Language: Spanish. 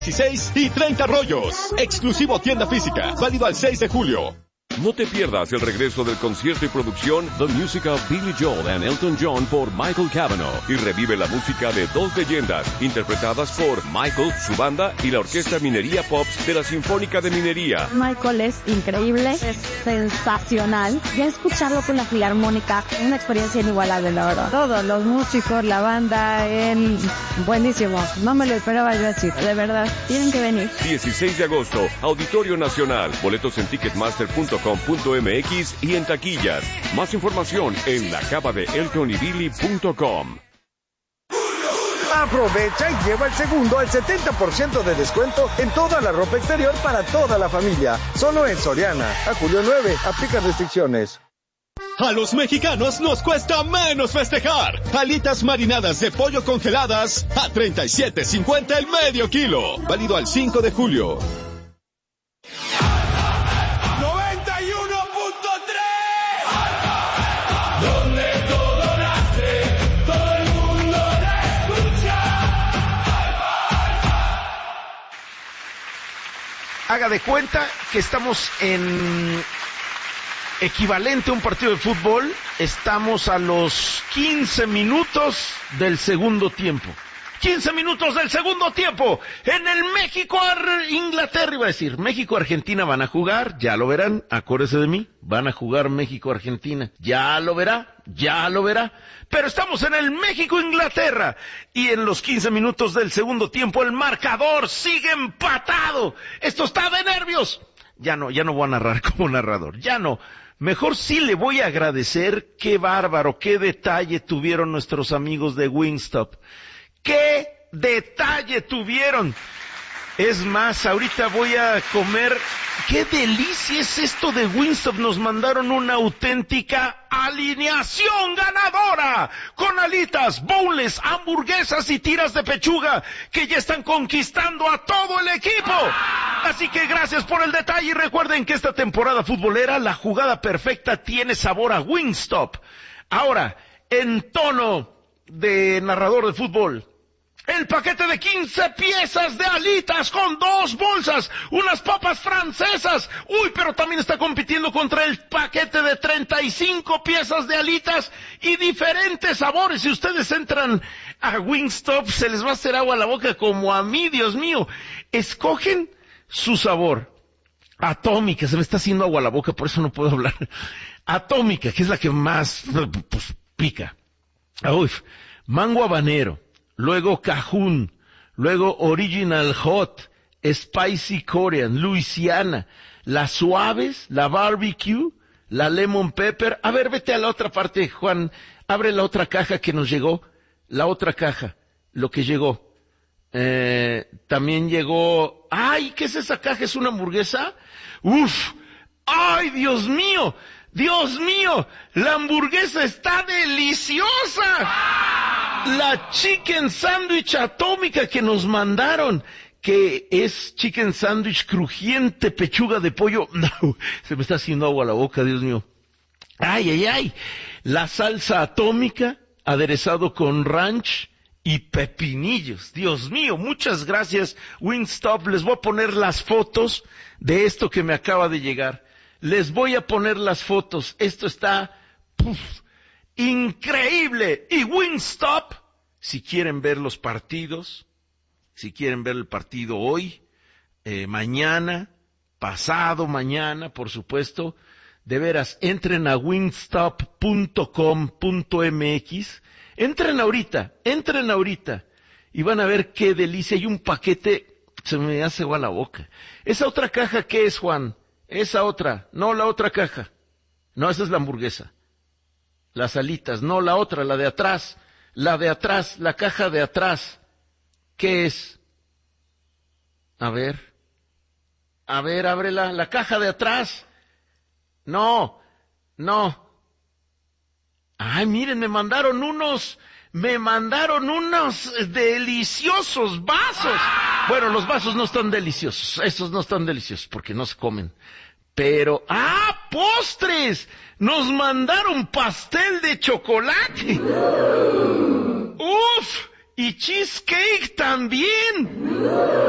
16 y 30 rollos. Exclusivo tienda física. Válido al 6 de julio. No te pierdas el regreso del concierto y producción The Music of Billy Joel and Elton John por Michael Cavanaugh y revive la música de dos leyendas interpretadas por Michael, su banda y la Orquesta Minería Pops de la Sinfónica de Minería. Michael es increíble, es sensacional. Ya escucharlo con la Filarmónica, una experiencia inigualable, la verdad. Todos los músicos, la banda, él, buenísimo. No me lo esperaba yo así, de verdad. Tienen que venir. 16 de agosto, Auditorio Nacional. Boletos en ticketmaster.com.mx y en taquillas. Más información en lacavadeeltonybilly.com. Aprovecha y lleva el segundo al 70% de descuento en toda la ropa exterior para toda la familia. Solo en Soriana. A julio 9. Aplica restricciones. A los mexicanos nos cuesta menos festejar. Alitas marinadas de pollo congeladas a $37.50 el medio kilo. Válido al 5 de julio. 91.3 donde todo nace, todo el mundo te escucha. Haga de cuenta que estamos en equivalente a un partido de fútbol. Estamos a los 15 minutos del segundo tiempo. 15 minutos del segundo tiempo. En el México-Inglaterra, iba a decir. México-Argentina van a jugar, ya lo verán. Acuérdese de mí, van a jugar México-Argentina. Ya lo verá, ya lo verá. Pero estamos en el México-Inglaterra. Y en los 15 minutos del segundo tiempo el marcador sigue empatado. Esto está de nervios. Ya no voy a narrar como narrador. Ya no. Mejor sí le voy a agradecer. Qué bárbaro, qué detalle tuvieron nuestros amigos de Wingstop. ¡Qué detalle tuvieron! Es más, ahorita voy a comer. ¡Qué delicia es esto de Wingstop! Nos mandaron una auténtica alineación ganadora, con alitas, bowls, hamburguesas y tiras de pechuga, que ya están conquistando a todo el equipo. Así que gracias por el detalle y recuerden que esta temporada futbolera, la jugada perfecta tiene sabor a Wingstop. Ahora, en tono de narrador de fútbol, el paquete de 15 piezas de alitas con 2 bolsas, unas papas francesas. Uy, pero también está compitiendo contra el paquete de 35 piezas de alitas y diferentes sabores. Si ustedes entran a Wingstop, se les va a hacer agua a la boca como a mí, Dios mío. Escogen su sabor. Atómica, se me está haciendo agua a la boca, por eso no puedo hablar. Atómica, que es la que más, pues, pica. Uf, mango habanero. Luego Cajun, luego Original Hot, Spicy Korean, Louisiana, las suaves, la barbecue, la lemon pepper. A ver, vete a la otra parte, Juan, abre la otra caja que nos llegó, la otra caja, lo que llegó. También llegó, ay, ¿qué es esa caja? ¿Es una hamburguesa? ¡Uf! ¡Ay, Dios mío! ¡Dios mío! ¡La hamburguesa está deliciosa! La chicken sandwich atómica que nos mandaron, que es chicken sandwich crujiente, pechuga de pollo. No, se me está haciendo agua a la boca, Dios mío. ¡Ay, ay, ay! La salsa atómica, aderezado con ranch y pepinillos. Dios mío, muchas gracias, Wingstop. Les voy a poner las fotos de esto que me acaba de llegar. Les voy a poner las fotos. Esto está increíble. Y Wingstop, si quieren ver los partidos, si quieren ver el partido hoy, mañana, pasado mañana, por supuesto, de veras, entren a wingstop.com.mx, entren ahorita, y van a ver qué delicia. Hay un paquete, se me hace agua la boca. Esa otra caja, ¿qué es, Juan? Esa otra, no la otra caja. No, esa es la hamburguesa. Las alitas, no la otra, la de atrás. La de atrás, la caja de atrás. ¿Qué es? A ver, ábrela, la caja de atrás. No. Ay, miren, me mandaron unos deliciosos vasos. Bueno, los vasos no están deliciosos, esos no están deliciosos porque no se comen. Pero, postres, nos mandaron pastel de chocolate. Uf, y cheesecake también.